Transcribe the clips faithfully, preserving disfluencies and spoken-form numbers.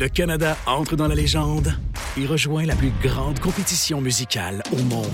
Le Canada entre dans la légende et rejoint la plus grande compétition musicale au monde.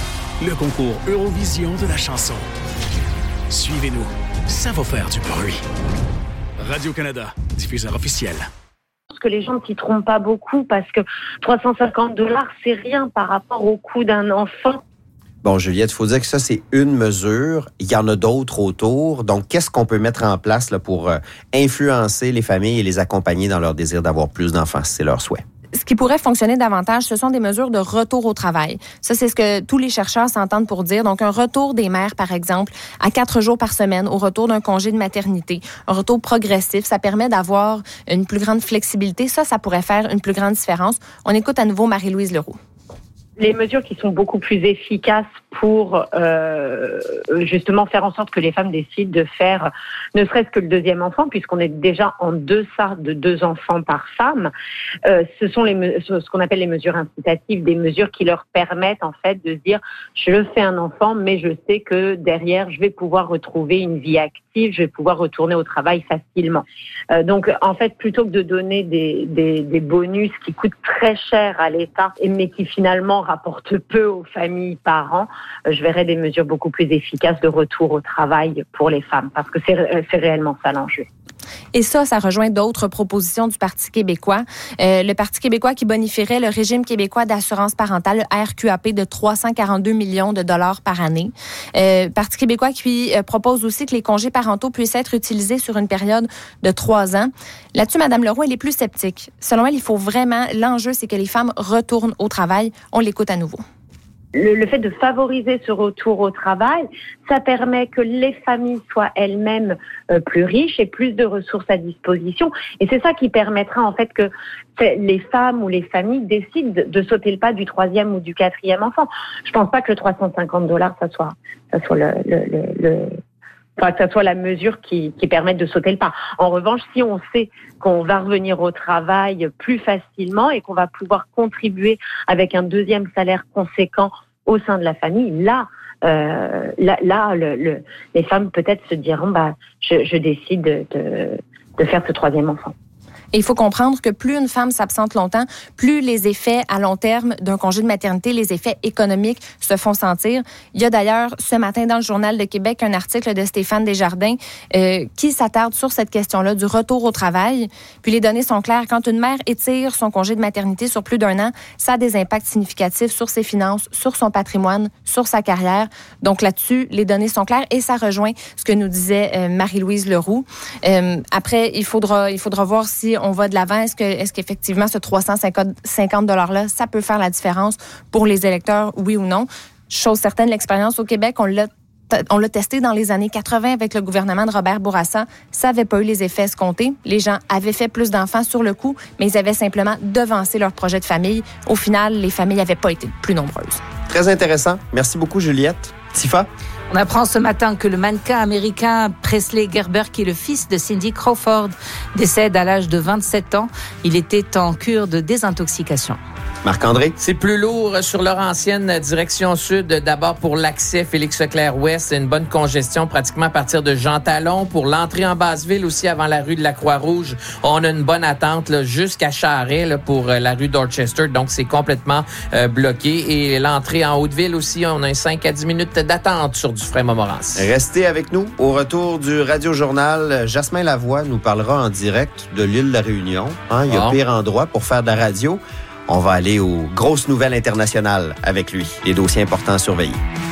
Le concours Eurovision de la chanson. Suivez-nous, ça va faire du bruit. Radio-Canada, diffuseur officiel. Que les gens ne s'y trompent pas beaucoup parce que trois cent cinquante dollars, c'est rien par rapport au coût d'un enfant. Bon, Juliette, il faut dire que ça, c'est une mesure. Il y en a d'autres autour. Donc, qu'est-ce qu'on peut mettre en place là, pour euh, influencer les familles et les accompagner dans leur désir d'avoir plus d'enfants, si c'est leur souhait? Ce qui pourrait fonctionner davantage, ce sont des mesures de retour au travail. Ça, c'est ce que tous les chercheurs s'entendent pour dire. Donc, un retour des mères, par exemple, à quatre jours par semaine, au retour d'un congé de maternité. Un retour progressif, ça permet d'avoir une plus grande flexibilité. Ça, ça pourrait faire une plus grande différence. On écoute à nouveau Marie-Louise Leroux. Les mesures qui sont beaucoup plus efficaces pour euh, justement faire en sorte que les femmes décident de faire ne serait-ce que le deuxième enfant, puisqu'on est déjà en deçà de deux enfants par femme, euh, ce sont les, ce qu'on appelle les mesures incitatives, des mesures qui leur permettent en fait de se dire je fais un enfant, mais je sais que derrière je vais pouvoir retrouver une vie active, je vais pouvoir retourner au travail facilement. Euh, donc en fait, plutôt que de donner des, des, des bonus qui coûtent très cher à l'État, mais qui finalement rapportent peu aux familles, parents, je verrais des mesures beaucoup plus efficaces de retour au travail pour les femmes, parce que c'est, c'est réellement ça l'enjeu. Et ça, ça rejoint d'autres propositions du Parti québécois. Euh, le Parti québécois qui bonifierait le régime québécois d'assurance parentale, le R Q A P, de trois cent quarante-deux millions de dollars par année. Euh, Parti québécois qui euh, propose aussi que les congés parentaux puissent être utilisés sur une période de trois ans. Là-dessus, Mme Leroux, elle est plus sceptique. Selon elle, il faut vraiment... L'enjeu, c'est que les femmes retournent au travail. On l'écoute à nouveau. Le, le fait de favoriser ce retour au travail, ça permet que les familles soient elles-mêmes euh, plus riches et plus de ressources à disposition. Et c'est ça qui permettra en fait que les femmes ou les familles décident de, de sauter le pas du troisième ou du quatrième enfant. Je pense pas que le trois cent cinquante dollars, ça soit, ça soit le, le, le, le Enfin, que ça soit la mesure qui, qui permette de sauter le pas. En revanche, si on sait qu'on va revenir au travail plus facilement et qu'on va pouvoir contribuer avec un deuxième salaire conséquent au sein de la famille, là, euh, là, là le, le, les femmes peut-être se diront, bah, je, je décide de, de, de faire ce troisième enfant. Et il faut comprendre que plus une femme s'absente longtemps, plus les effets à long terme d'un congé de maternité, les effets économiques se font sentir. Il y a d'ailleurs ce matin dans le Journal de Québec un article de Stéphane Desjardins euh, qui s'attarde sur cette question-là du retour au travail. Puis les données sont claires. Quand une mère étire son congé de maternité sur plus d'un an, ça a des impacts significatifs sur ses finances, sur son patrimoine, sur sa carrière. Donc là-dessus, les données sont claires et ça rejoint ce que nous disait euh, Marie-Louise Leroux. Euh, après, il faudra, il faudra voir si on va de l'avant. Est-ce que, est-ce qu'effectivement, ce trois cent cinquante dollars-là, ça peut faire la différence pour les électeurs, oui ou non? Chose certaine, l'expérience au Québec, on l'a, on l'a testé dans les années quatre-vingt avec le gouvernement de Robert Bourassa. Ça n'avait pas eu les effets escomptés. Les gens avaient fait plus d'enfants sur le coup, mais ils avaient simplement devancé leur projet de famille. Au final, les familles n'avaient pas été plus nombreuses. Très intéressant. Merci beaucoup, Juliette. Tifa? On apprend ce matin que le mannequin américain Presley Gerber, qui est le fils de Cindy Crawford, décède à l'âge de vingt-sept ans. Il était en cure de désintoxication. Marc-André? C'est plus lourd sur leur ancienne direction sud. D'abord pour l'accès Félix-Leclerc-Ouest, une bonne congestion pratiquement à partir de Jean-Talon. Pour l'entrée en Basse-Ville aussi avant la rue de la Croix-Rouge, on a une bonne attente là, jusqu'à Charest là, pour la rue Dorchester. Donc c'est complètement euh, bloqué. Et l'entrée en Haute-Ville aussi, on a cinq à dix minutes d'attente sur Dufresne-Montmorency. Restez avec nous. Au retour du Radio-Journal, Jasmin Lavoie nous parlera en direct de l'île de la Réunion. Hein, il y a bon. pire endroit pour faire de la radio. On va aller aux grosses nouvelles internationales avec lui. Les dossiers importants à surveiller.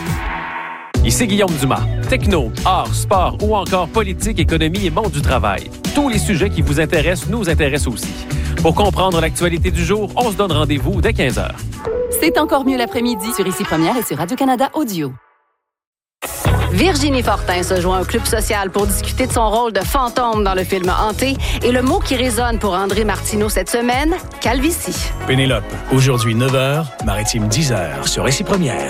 Ici Guillaume Dumas. Techno, art, sport ou encore politique, économie et monde du travail. Tous les sujets qui vous intéressent nous intéressent aussi. Pour comprendre l'actualité du jour, on se donne rendez-vous dès quinze heures. C'est encore mieux l'après-midi sur Ici Première et sur Radio-Canada Audio. Virginie Fortin se joint au Club social pour discuter de son rôle de fantôme dans le film Hanté. Et le mot qui résonne pour André Martineau cette semaine, calvitie. Pénélope, aujourd'hui neuf heures, Maritime dix heures sur Ici Première.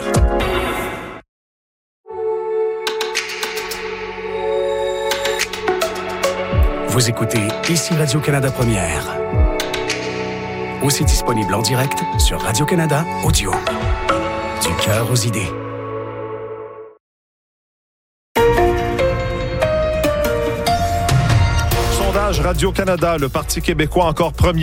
Vous écoutez Ici Radio-Canada Première. Aussi disponible en direct sur Radio-Canada Audio. Du cœur aux idées. Radio-Canada, le Parti québécois encore premier.